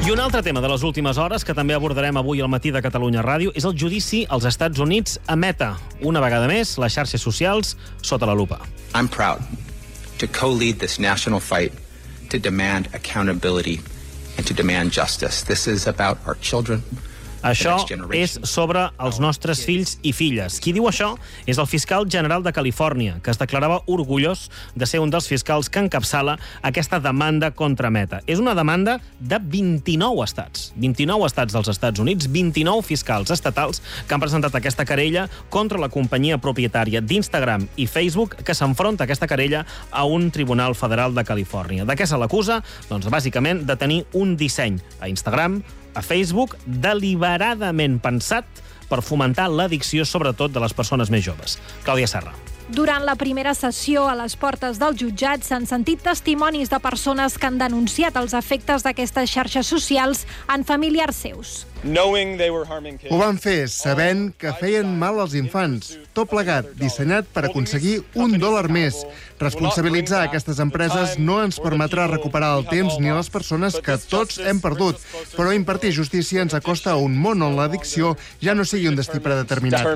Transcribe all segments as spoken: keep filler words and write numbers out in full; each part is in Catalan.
I un altre tema de les últimes hores, que també abordarem avui al matí de Catalunya Ràdio, és el judici als Estats Units a Meta. Una vegada més, les xarxes socials sota la lupa. I'm proud to co-lead this national fight to demand accountability and to demand justice. This is about our children. Això és sobre els nostres fills i filles. Qui diu això és el fiscal general de Califòrnia, que es declarava orgullós de ser un dels fiscals que encapçala aquesta demanda contra Meta. És una demanda de vint-i-nou estats. vint-i-nou estats dels Estats Units, vint-i-nou fiscals estatals que han presentat aquesta querella contra la companyia propietària d'Instagram i Facebook, que s'enfronta a aquesta querella a un tribunal federal de Califòrnia. De què se l'acusa? Doncs bàsicament de tenir un disseny a Instagram, a Facebook, deliberadament pensat per fomentar l'addicció, sobretot de les persones més joves. Clàudia Serra. Durant la primera sessió a les portes del jutjat s'han sentit testimonis de persones que han denunciat els efectes d'aquestes xarxes socials en familiars seus. Ho van fer sabent que feien mal als infants. Tot plegat, dissenyat per aconseguir un dòlar més. Responsabilitzar aquestes empreses no ens permetrà recuperar el temps ni les persones que tots hem perdut, però impartir justícia ens acosta a un món on l'addicció ja no sigui un destí predeterminat.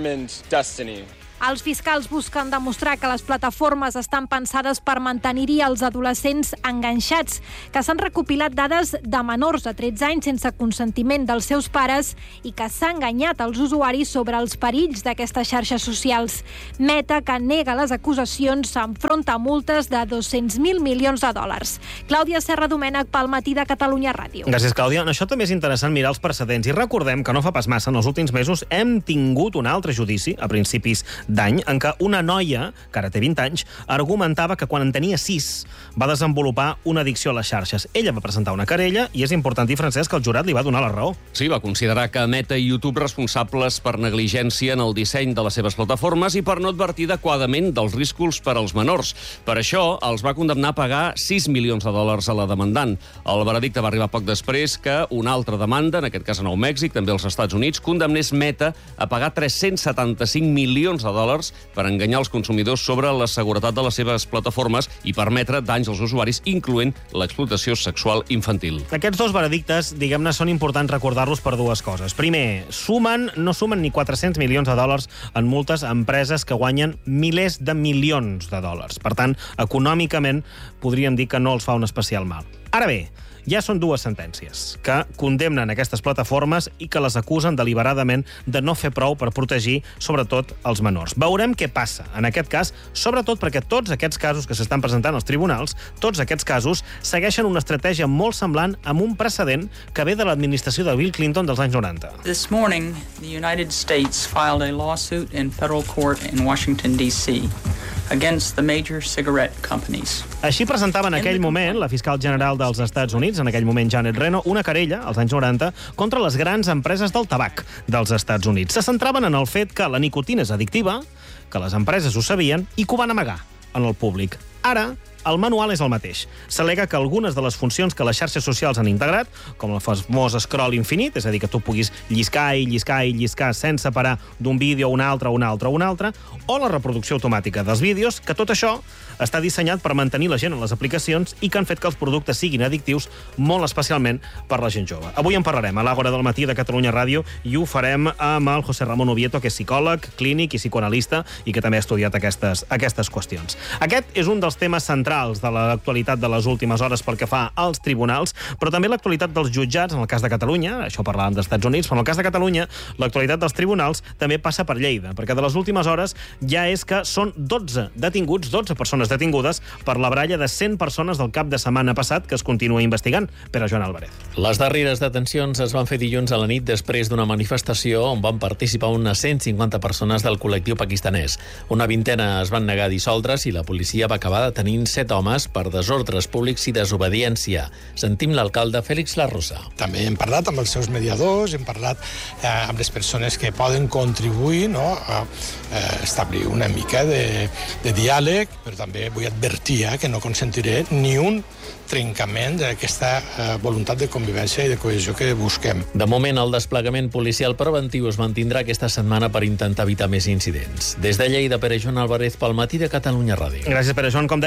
Els fiscals busquen demostrar que les plataformes estan pensades per mantenir-hi els adolescents enganxats, que s'han recopilat dades de menors de tretze anys sense consentiment dels seus pares i que s'ha enganyat els usuaris sobre els perills d'aquestes xarxes socials. Meta, que nega les acusacions, s'enfronta a multes de dos-cents mil milions de dòlars. Clàudia Serra Domènech, pel matí de Catalunya Ràdio. Gràcies, Clàudia. Això també és interessant mirar els precedents i recordem que no fa pas massa, en els últims mesos, hem tingut un altre judici, a principis d'any, en què una noia, que ara té vint anys, argumentava que quan en tenia sis va desenvolupar una addicció a les xarxes. Ella va presentar una querella i és important dir, Francesc, que el jurat li va donar la raó. Sí, va considerar que Meta i YouTube responsables per negligència en el disseny de les seves plataformes i per no advertir adequadament dels riscos per als menors. Per això els va condemnar a pagar sis milions de dòlars a la demandant. El veredicte va arribar poc després que una altra demanda, en aquest cas a Nou Mèxic, també als Estats Units, condemnés Meta a pagar tres-cents setanta-cinc milions de dòlars per enganyar els consumidors sobre la seguretat de les seves plataformes i permetre danys als usuaris, incloent l'explotació sexual infantil. Aquests dos veredictes, diguem-ne, són importants recordar-los per dues coses. Primer, sumen, no sumen ni quatre-cents milions de dòlars en multes a empreses que guanyen milers de milions de dòlars. Per tant, econòmicament, podríem dir que no els fa un especial mal. Ara bé, ja són dues sentències que condemnen aquestes plataformes i que les acusen deliberadament de no fer prou per protegir, sobretot, els menors. Veurem què passa en aquest cas, sobretot perquè tots aquests casos que s'estan presentant als tribunals, tots aquests casos, segueixen una estratègia molt semblant amb un precedent que ve de l'administració de Bill Clinton dels anys noranta. This morning, the United States filed a lawsuit in federal court in Washington, D C against the major cigarette companies. Així presentava en aquell moment la fiscal general dels Estats Units, en aquell moment Janet Reno, una querella, als anys noranta, contra les grans empreses del tabac dels Estats Units. Se centraven en el fet que la nicotina és addictiva, que les empreses ho sabien i que ho van amagar en el públic. Ara, el manual és el mateix. S'al·lega que algunes de les funcions que les xarxes socials han integrat, com el famós scroll infinit, és a dir, que tu puguis lliscar i lliscar i lliscar sense parar d'un vídeo a un altre, a un altre, a un altre, o la reproducció automàtica dels vídeos, que tot això està dissenyat per mantenir la gent en les aplicacions i que han fet que els productes siguin addictius, molt especialment per la gent jove. Avui en parlarem a l'Àgora del matí de Catalunya Ràdio i ho farem amb el José Ramón Ovieto, que és psicòleg, clínic i psicoanalista i que també ha estudiat aquestes, aquestes qüestions. Aquest és un dels temes centrals de l'actualitat de les últimes hores pel que fa als tribunals, però també l'actualitat dels jutjats, en el cas de Catalunya, això parlàvem dels Estats Units, però en el cas de Catalunya, l'actualitat dels tribunals també passa per Lleida, perquè de les últimes hores ja és que són dotze detinguts, dotze persones detingudes per la baralla de cent persones del cap de setmana passat que es continua investigant. Pere Joan Álvarez. Les darreres detencions es van fer dilluns a la nit després d'una manifestació on van participar unes cent cinquanta persones del col·lectiu pakistanès. Una vintena es van negar a dissoldre's i la policia va acabar detenint set homes per desordres públics i desobediència. Sentim l'alcalde Félix La Rosa. També hem parlat amb els seus mediadors, hem parlat eh, amb les persones que poden contribuir, no, a eh, establir una mica de, de diàleg, però també vull advertir eh, que no consentiré ni un trencament d'aquesta eh, voluntat de convivència i de cohesió que busquem. De moment, el desplegament policial preventiu es mantindrà aquesta setmana per intentar evitar més incidents. Des de Lleida, Pere Joan Álvarez, pel matí de Catalunya Ràdio. Gràcies, Pere Joan. Com deia ell,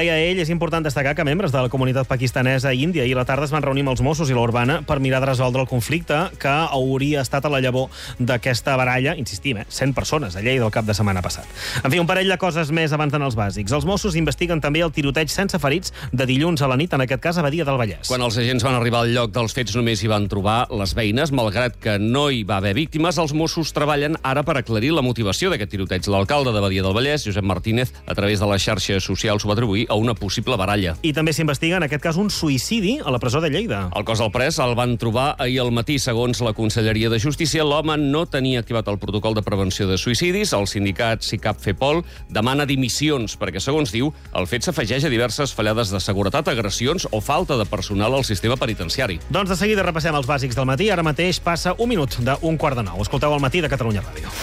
és important destacar que membres de la comunitat pakistanesa i índia i la tarda es van reunir amb els Mossos i la Urbana per mirar de resoldre el conflicte que hauria estat a la llavor d'aquesta baralla, insistim, eh, cent persones a Lleida el cap de setmana passat. En fi, un parell de coses més abans d'anar als bàsics. Els Mossos investiguen també el tiroteig sense ferits de dilluns a la nit, en aquest cas a Badia del Vallès. Quan els agents van arribar al lloc dels fets només hi van trobar les veïnes, malgrat que no hi va haver víctimes, els Mossos treballen ara per aclarir la motivació d'aquest tiroteig. L'alcalde de Badia del Vallès, Josep Martínez, a través de les xarxes socials ho va atribuir a una possible baralla. I també s'investiga, en aquest cas, un suïcidi a la presó de Lleida. El cos del pres el van trobar ahir al matí. Segons la Conselleria de Justícia, l'home no tenia activat el protocol de prevenció de suïcidis. El sindicat SICAP FEPOL demana dimissions perquè, segons diu, el fet s'afegeix a diverses fallades de seguretat, agressions o falta de personal al sistema penitenciari. Doncs de seguida repassem els bàsics del matí. Ara mateix passa un minut d'un quart de nou. Escolteu el matí de Catalunya Ràdio.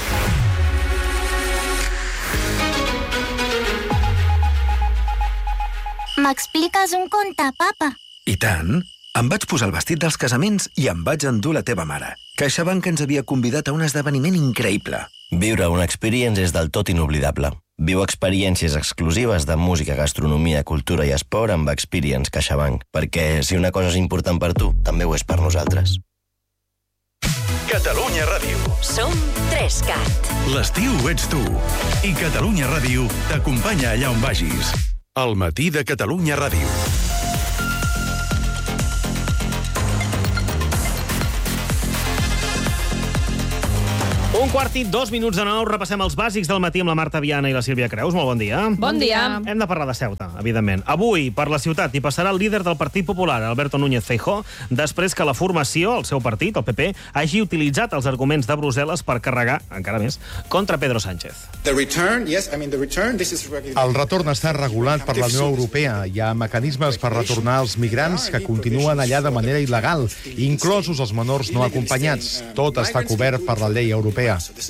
M'expliques un conte, papa? I tant! Em vaig posar el vestit dels casaments i em vaig endur la teva mare. CaixaBank ens havia convidat a un esdeveniment increïble. Viure una experience és del tot inoblidable. Viu experiències exclusives de música, gastronomia, cultura i esport amb Experience CaixaBank, perquè si una cosa és important per tu, també ho és per nosaltres. Catalunya Ràdio. Som Trescat. L'estiu ets tu. I Catalunya Ràdio t'acompanya allà on vagis. El matí de Catalunya Ràdio. Un quart i dos minuts de nou, repassem els bàsics del matí amb la Marta Viana i la Sílvia Creus. Molt bon dia. Bon dia. Hem de parlar de Ceuta, evidentment. Avui, per la ciutat, hi passarà el líder del Partit Popular, Alberto Núñez Feijóo, després que la formació, el seu partit, el P P, hagi utilitzat els arguments de Brussel·les per carregar, encara més, contra Pedro Sánchez. El retorn està regulat per la Unió Europea. Hi ha mecanismes per retornar els migrants que continuen allà de manera il·legal, inclosos els menors no acompanyats. Tot està cobert per la llei europea.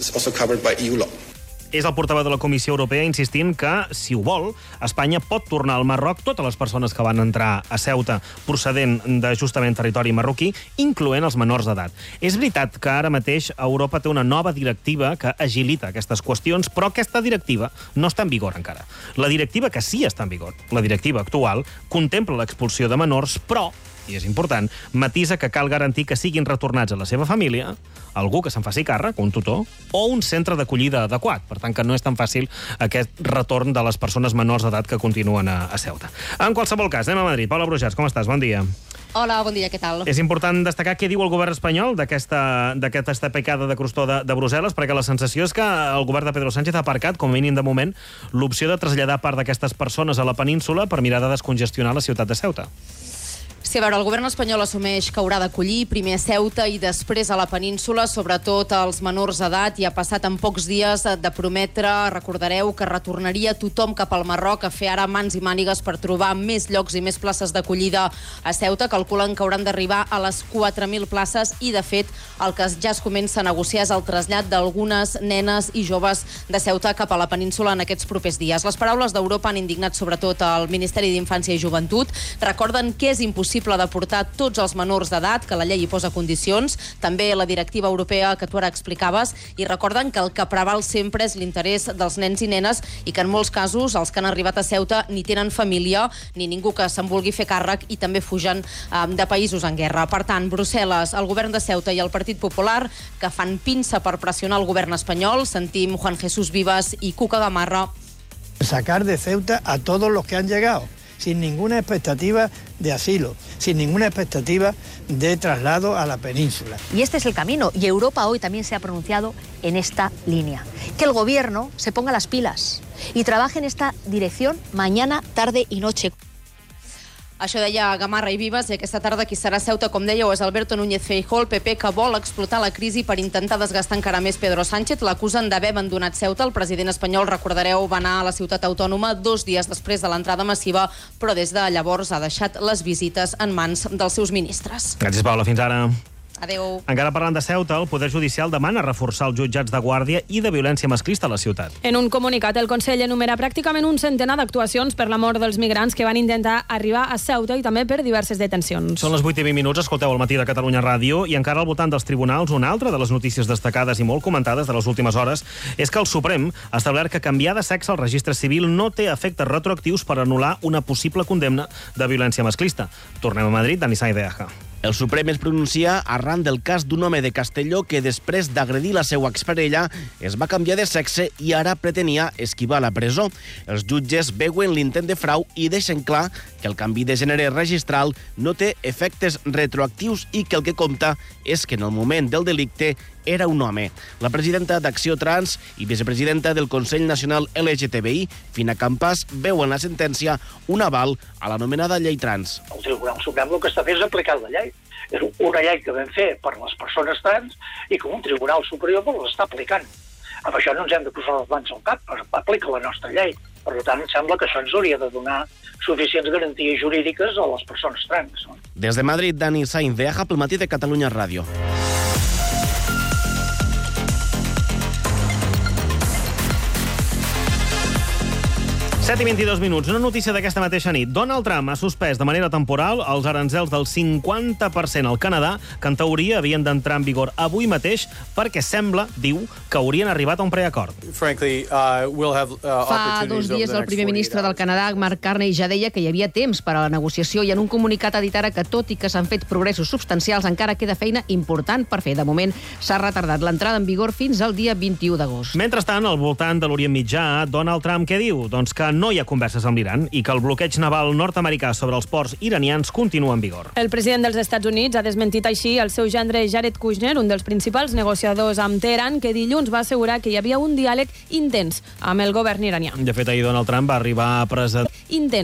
És el portaveu de la Comissió Europea insistint que, si ho vol, Espanya pot tornar al Marroc totes les persones que van entrar a Ceuta procedent de justament territori marroquí, incloent els menors d'edat. És veritat que ara mateix Europa té una nova directiva que agilita aquestes qüestions, però aquesta directiva no està en vigor encara. La directiva que sí està en vigor, la directiva actual, contempla l'expulsió de menors, però, i és important, matisa que cal garantir que siguin retornats a la seva família, algú que se'n faci càrrec, un tutor, o un centre d'acollida adequat. Per tant, que no és tan fàcil aquest retorn de les persones menors d'edat que continuen a, a Ceuta. En qualsevol cas, anem a Madrid. Paula Brujats, com estàs? Bon dia. Hola, bon dia, què tal? És important destacar què diu el govern espanyol d'aquesta d'aquesta picada de crostó de, de Brussel·les, perquè la sensació és que el govern de Pedro Sánchez ha aparcat, com a mínim de moment, l'opció de traslladar part d'aquestes persones a la península per mirar de descongestionar la ciutat de Ceuta. Sí, a veure, el govern espanyol assumeix que haurà d'acollir primer a Ceuta i després a la península, sobretot als menors d'edat, i ha passat en pocs dies de prometre, recordareu, que retornaria tothom cap al Marroc a fer ara mans i mànigues per trobar més llocs i més places d'acollida a Ceuta. Calculen que hauran d'arribar a les quatre mil places i, de fet, el que ja es comença a negociar és el trasllat d'algunes nenes i joves de Ceuta cap a la península en aquests propers dies. Les paraules d'Europa han indignat sobretot el Ministeri d'Infància i Joventut. Recorden que és impossible de portar tots els menors d'edat, que la llei hi posa condicions, també la directiva europea que tu ara explicaves, i recorden que el que preval sempre és l'interès dels nens i nenes i que en molts casos els que han arribat a Ceuta ni tenen família ni ningú que se'n vulgui fer càrrec i també fugen eh, de països en guerra. Per tant, Brussel·les, el govern de Ceuta i el Partit Popular, que fan pinça per pressionar el govern espanyol. Sentim Juan Jesús Vivas i Cuca Gamarra. Sacar de Ceuta a todos los que han llegado, sin ninguna expectativa de asilo, sin ninguna expectativa de traslado a la península. Y este es el camino, y Europa hoy también se ha pronunciado en esta línea. Que el gobierno se ponga las pilas y trabaje en esta dirección mañana, tarde y noche. Això deia Gamarra i Vivas, i aquesta tarda qui serà a Ceuta, com dèieu, és Alberto Núñez Feijóo, el P P, que vol explotar la crisi per intentar desgastar encara més Pedro Sánchez. L'acusen d'haver abandonat Ceuta. El president espanyol, recordareu, va anar a la ciutat autònoma dos dies després de l'entrada massiva, però des de llavors ha deixat les visites en mans dels seus ministres. Gràcies, Paula. Fins ara. Adéu. Encara parlant de Ceuta, el Poder Judicial demana reforçar els jutjats de guàrdia i de violència masclista a la ciutat. En un comunicat, el Consell enumera pràcticament un centenar d'actuacions per la mort dels migrants que van intentar arribar a Ceuta i també per diverses detencions. Són les vuit i vint minuts, escolteu el Matí de Catalunya Ràdio, i encara al voltant dels tribunals, una altra de les notícies destacades i molt comentades de les últimes hores és que el Suprem ha establert que canviar de sexe al registre civil no té efectes retroactius per anul·lar una possible condemna de violència masclista. Tornem a Madrid, Dani Sainz de Aja. El Suprem es pronuncia arran del cas d'un home de Castelló que després d'agredir la seva exparella es va canviar de sexe i ara pretenia esquivar la presó. Els jutges veuen l'intent de frau i deixen clar que el canvi de gènere registral no té efectes retroactius i que el que compta és que en el moment del delicte era un home. La presidenta d'Acció Trans i vicepresidenta del Consell Nacional L G T B I, Fina Campas, veu en la sentència un aval a l'anomenada llei trans. El Tribunal Suprem el que està fent és aplicar la llei. És una llei que vam fer per les persones trans i que un Tribunal Superior l'està aplicant. Amb això no ens hem de posar les mans al cap, aplica la nostra llei. Per tant, em sembla que això ens hauria de donar suficients garanties jurídiques a les persones trans. Des de Madrid, Dani Sainz de Aja, pel Matí de Catalunya Ràdio. set i vint-i-dos minuts. Una notícia d'aquesta mateixa nit. Donald Trump ha suspès de manera temporal els aranzels del cinquanta per cent al Canadà, que en teoria havien d'entrar en vigor avui mateix, perquè sembla, diu, que haurien arribat a un preacord. Frankly, uh, we'll have, uh, Fa dos dies el primer ministre del Canadà, Mark Carney, ja deia que hi havia temps per a la negociació i en un comunicat ha dit ara que, tot i que s'han fet progressos substancials, encara queda feina important per fer. De moment, s'ha retardat l'entrada en vigor fins al dia vint-i-u d'agost. Mentrestant, al voltant de l'Orient Mitjà, Donald Trump què diu? Doncs que no hi ha converses amb l'Iran i que el bloqueig naval nord-americà sobre els ports iranians continua en vigor. El president dels Estats Units ha desmentit així el seu gendre Jared Kushner, un dels principals negociadors amb Teheran, que dilluns va assegurar que hi havia un diàleg intens amb el govern iranià. De fet, ahir Donald Trump va arribar a presentar... Intens.